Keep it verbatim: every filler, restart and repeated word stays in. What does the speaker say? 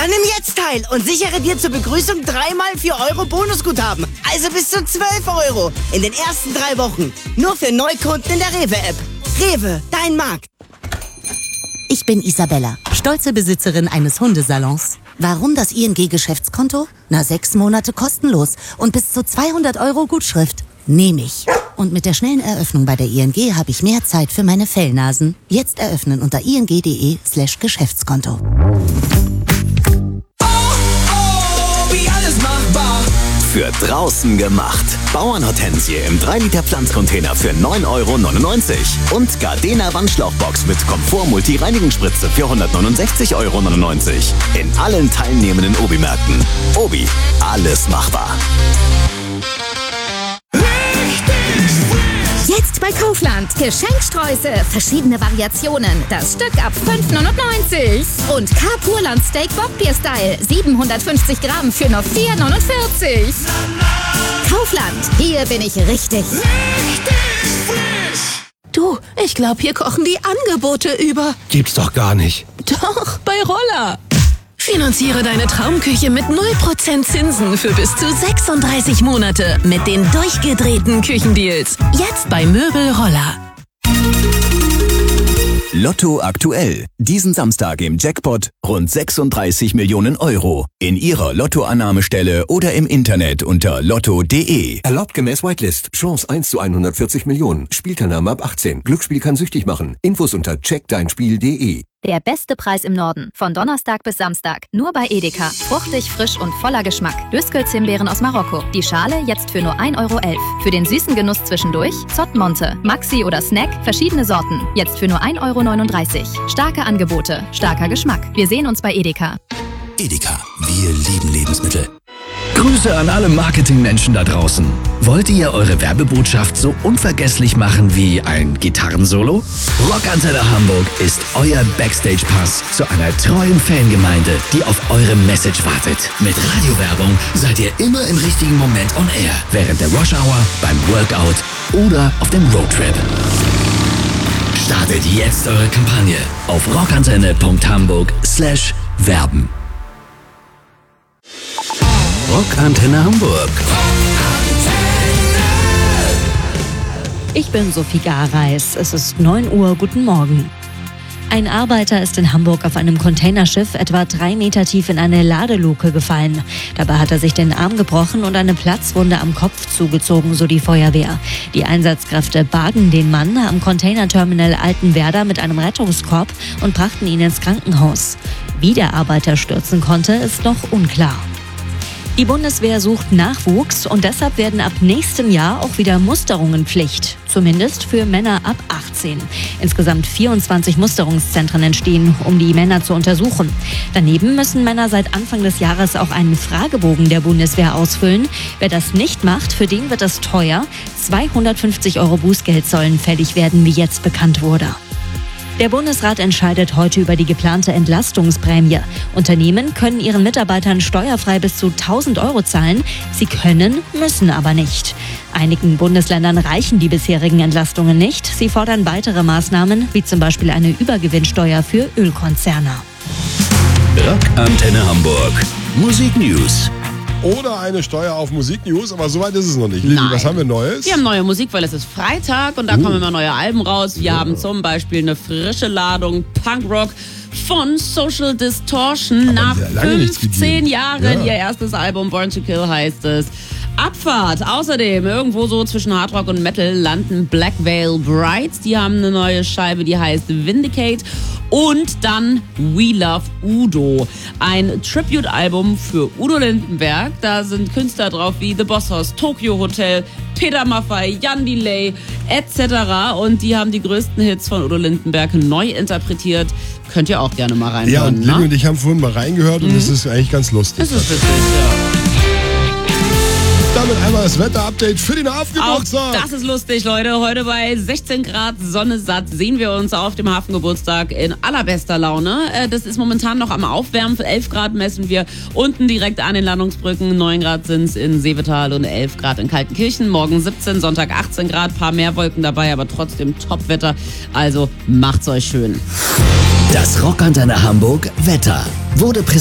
Dann nimm jetzt teil und sichere dir zur Begrüßung dreimal vier Euro Bonusguthaben. Also bis zu zwölf Euro in den ersten drei Wochen. Nur für Neukunden in der Rewe-App. Rewe, dein Markt. Ich bin Isabella, stolze Besitzerin eines Hundesalons. Warum das I N G-Geschäftskonto? Na, sechs Monate kostenlos und bis zu zweihundert Euro Gutschrift. Nehme ich. Und mit der schnellen Eröffnung bei der I N G habe ich mehr Zeit für meine Fellnasen. Jetzt eröffnen unter ing.de slash Geschäftskonto. Für draußen gemacht. Bauernhortensie im drei Liter Pflanzcontainer für neun Euro neunundneunzig. Und Gardena Wandschlauchbox mit Komfort-Multi-Reinigungsspritze für hundertneunundsechzig Euro neunundneunzig. In allen teilnehmenden Obi-Märkten. Obi, alles machbar. Jetzt bei Kaufland. Geschenksträuße. Verschiedene Variationen. Das Stück ab fünf neunundneunzig. Und K-Purland Steak Bockbier-Style. siebenhundertfünfzig Gramm für nur vier neunundvierzig. Kaufland. Hier bin ich richtig. Richtig frisch. Du, ich glaube, hier kochen die Angebote über. Gibt's doch gar nicht. Doch, bei Roller. Finanziere deine Traumküche mit null Prozent Zinsen für bis zu sechsunddreißig Monate mit den durchgedrehten Küchendeals. Jetzt bei Möbel Roller. Lotto aktuell. Diesen Samstag im Jackpot rund sechsunddreißig Millionen Euro. In Ihrer Lottoannahmestelle oder im Internet unter lotto punkt de. Erlaubt gemäß Whitelist. Chance eins zu hundertvierzig Millionen. Spielteilnahme ab achtzehn. Glücksspiel kann süchtig machen. Infos unter check dein spiel punkt de. Der beste Preis im Norden. Von Donnerstag bis Samstag. Nur bei Edeka. Fruchtig, frisch und voller Geschmack. Döskels-Himbeeren aus Marokko. Die Schale jetzt für nur ein Euro elf. Für den süßen Genuss zwischendurch Zottmonte, Maxi oder Snack. Verschiedene Sorten. Jetzt für nur ein Euro neununddreißig. Starke Angebote. Starker Geschmack. Wir sehen uns bei Edeka. Edeka. Wir lieben Lebensmittel. Grüße an alle Marketingmenschen da draußen. Wollt ihr eure Werbebotschaft so unvergesslich machen wie ein Gitarrensolo? Rockantenne Hamburg ist euer Backstage-Pass zu einer treuen Fangemeinde, die auf eure Message wartet. Mit Radiowerbung seid ihr immer im richtigen Moment on air. Während der Rush Hour, beim Workout oder auf dem Roadtrip. Startet jetzt eure Kampagne auf rockantenne.hamburg slash werben. Rockantenne Hamburg. Ich bin Sophie Gareis. Es ist neun Uhr. Guten Morgen. Ein Arbeiter ist in Hamburg auf einem Containerschiff etwa drei Meter tief in eine Ladeluke gefallen. Dabei hat er sich den Arm gebrochen und eine Platzwunde am Kopf zugezogen, so die Feuerwehr. Die Einsatzkräfte bargen den Mann am Containerterminal Altenwerder mit einem Rettungskorb und brachten ihn ins Krankenhaus. Wie der Arbeiter stürzen konnte, ist noch unklar. Die Bundeswehr sucht Nachwuchs und deshalb werden ab nächstem Jahr auch wieder Musterungen Pflicht. Zumindest für Männer ab achtzehn. Insgesamt vierundzwanzig Musterungszentren entstehen, um die Männer zu untersuchen. Daneben müssen Männer seit Anfang des Jahres auch einen Fragebogen der Bundeswehr ausfüllen. Wer das nicht macht, für den wird es teuer. zweihundertfünfzig Euro Bußgeld sollen fällig werden, wie jetzt bekannt wurde. Der Bundesrat entscheidet heute über die geplante Entlastungsprämie. Unternehmen können ihren Mitarbeitern steuerfrei bis zu tausend Euro zahlen. Sie können, müssen aber nicht. Einigen Bundesländern reichen die bisherigen Entlastungen nicht. Sie fordern weitere Maßnahmen, wie zum Beispiel eine Übergewinnsteuer für Ölkonzerne. Rockantenne Hamburg. Musik News. Oder eine Steuer auf Musiknews, aber soweit ist es noch nicht. Lili, was haben wir Neues? Wir haben neue Musik, weil es ist Freitag und da uh. kommen immer neue Alben raus. Wir ja. haben zum Beispiel eine frische Ladung Punkrock von Social Distortion. Nach fünfzehn Jahren ja. ihr erstes Album Born to Kill heißt es. Abfahrt. Außerdem irgendwo so zwischen Hardrock und Metal landen Black Veil Brides. Die haben eine neue Scheibe, die heißt Vindicate. Und dann We Love Udo. Ein Tribute-Album für Udo Lindenberg. Da sind Künstler drauf wie The Boss Hoss, Tokyo Hotel, Peter Maffay, Jan Delay et cetera. Und die haben die größten Hits von Udo Lindenberg neu interpretiert. Könnt ihr auch gerne mal reinhören. Ja, und Lili ne? und ich haben vorhin mal reingehört und es mhm. ist eigentlich ganz lustig. Das ist witzig, ja. Damit einmal das Wetter-Update für den Hafengeburtstag. Auch das ist lustig, Leute. Heute bei sechzehn Grad Sonne satt sehen wir uns auf dem Hafengeburtstag in allerbester Laune. Das ist momentan noch am Aufwärmen. elf Grad messen wir unten direkt an den Landungsbrücken. neun Grad sind es in Seevetal und elf Grad in Kaltenkirchen. Morgen siebzehn, Sonntag achtzehn Grad. Paar mehr Wolken dabei, aber trotzdem Top-Wetter. Also macht's euch schön. Das Rockantenne Hamburg Wetter wurde präsentiert